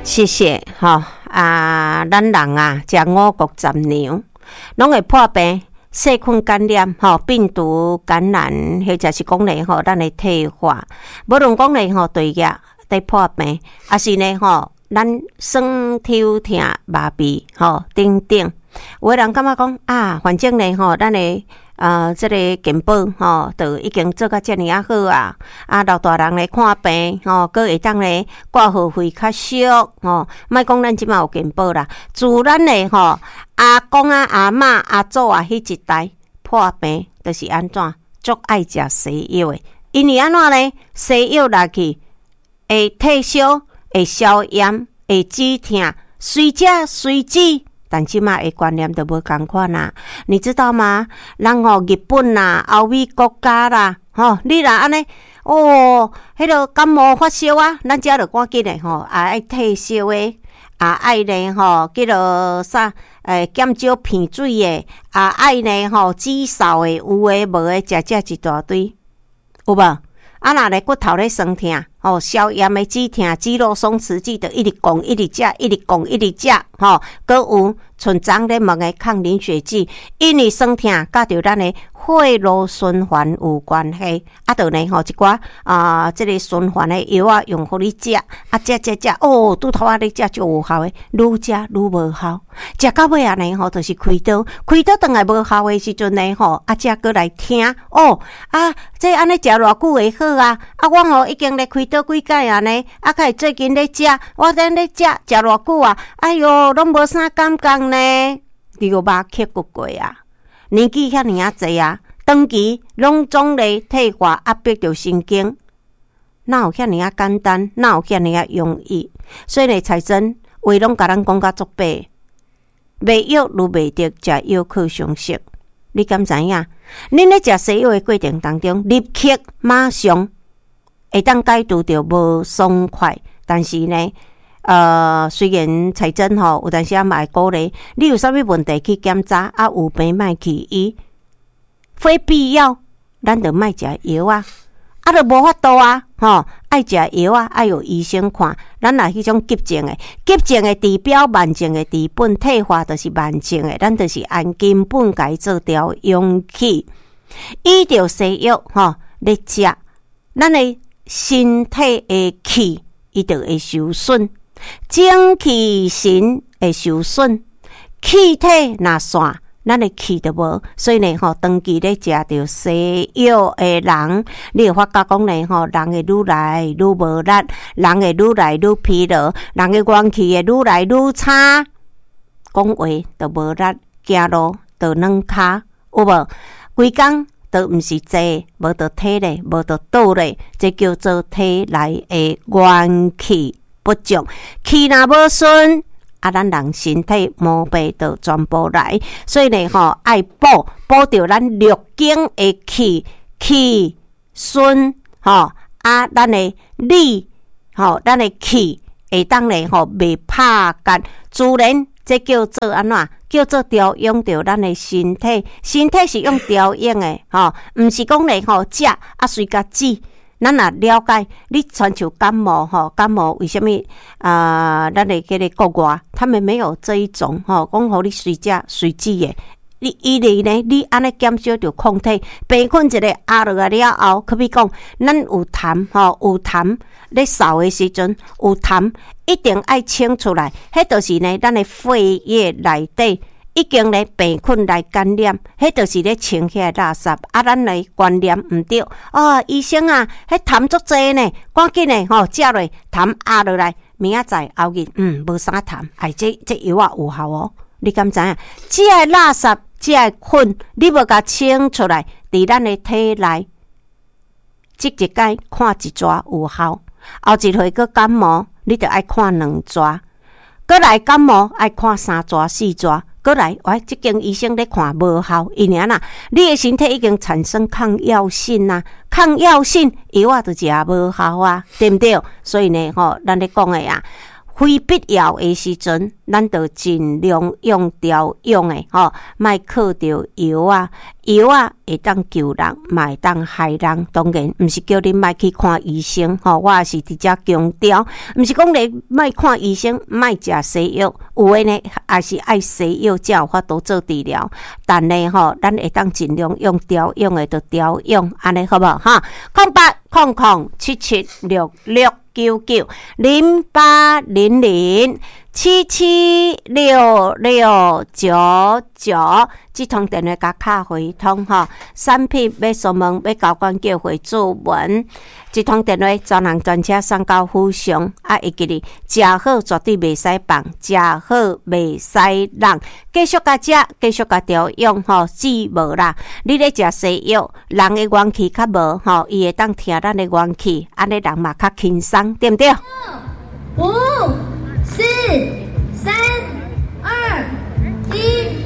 谢谢咱人啊，食五谷杂粮，拢会破病、细菌感染、病毒感染，或者是讲咧咱的退化，无论讲咧对液在破病，还是咧咱酸抽痛、麻痹等等，有的人感觉讲反正咧咱的这个健保就已经做到这么好老大人来看病佫会当咧挂号费较俗莫讲咱即马有健保啦，自咱咧阿公阿嬷阿祖迄一代破病，就是安怎足爱食西药的，因为安怎咧西药落去会退烧、会消炎、会止痛，随食随止。但即马的观念都无同款啦，你知道吗？人日本啦、欧美国家啦，你若安尼迄个感冒发烧咱遮就赶紧的爱退烧的，爱咧叫做啥？减少鼻水的，爱咧止嗽的，有诶无诶，食一大堆，有无？若咧骨头咧酸痛，消炎的止痛、肌肉松弛剂，就一直讲，一直食，一直讲，一直食，佫有存长咧问的抗凝血剂，因为酸痛甲着咱的血路循环有关系，就呢一寡这个循环的药用互你食，食拄头咧食就有效的，愈食愈无效，食到尾呢就是开刀转来无效的时阵呢才过来听这安尼食偌久会好我已经咧开刀几摆呢开始最近咧食，我等咧食偌久哎哟，拢无啥感觉呢，你有肉吸骨过年纪遐尔济长期拢总咧退化压迫着神经，哪有遐尔简单，哪有遐尔容易？所以咧，财神话拢甲咱讲甲足白，卖药愈卖得，食药靠常识。你敢知影？恁咧食西药的过程当中，立刻马上会当解除着无爽快，但是呢，虽然财神有当时嘛会鼓励你有啥物问题去检查，有病莫去医。非必要，咱就莫食药就无法度爱食药爱有医生看。咱若迄种急症的治标，慢症的治本，退化就是慢症的，咱就是按根本该做调养起，依着西药咧食，咱的身体的气伊就会受损，精气神会受损，气体若散。咱的气都无，所以呢，长期咧食着西药的人，你会发觉讲呢，人会愈来愈无力，人会愈来愈疲劳，人的元气会愈来愈差，讲话都无力，走路都软骹，有无？规工都毋是坐，无得体力，无得倒咧，这叫做体内的元气不足，气若无顺。咱人身体毛病就全部来，所以呢，爱补着咱六经的气顺，咱的力，咱的气会当呢，袂拍干，自然这叫做安怎？叫做调养着咱的身体，身体是用调养的，毋是讲呢，食随甲止。咱若了解，你全像感冒为什么咱的迄个国外，他们没有这一种讲互你随食随止的。伊呢，你安尼减少着抗体，病菌一个压落来了后，可比讲，咱有痰有痰咧扫的时阵有痰，一定爱清出来。迄就是呢，咱的肺叶内底。已经咧病菌来感染，迄就是咧清起来垃圾。咱来观念毋对医生迄痰足济呢，赶紧呢食落痰压落来，明仔载后日无啥痰，这药有效你敢知影？这个垃圾，这个菌，你无甲清出来，伫咱的体内，即一摆看一抓有效，后一回个感冒，你就爱看2抓，过来感冒爱看3抓4抓。过来，这间医生咧看无效，因为你的身体已经产生抗药性抗药性药就食无效对不对？所以呢，咱咧讲的非必要的时阵，咱就尽量用调用的莫靠着药啊，药啊会当救人，嘛会当害人。当然，毋是叫你莫去看医生我也是直接强调，毋是讲你莫看医生，莫食西药，有诶呢，也是爱西药才有法度做治疗。但呢咱会当尽量用调用的就调用，安尼好无？0800776699，这通电话甲卡回通产品要询问要交管叫回注文，这通电话专人专车送到府上会记哩，食好绝对袂使放，食好袂使浪，继续甲食，继续甲调用止无啦。你咧食西药，人的元气较无伊会当听咱的元气，安尼人嘛较轻松，对不对？5、4、3、2、1。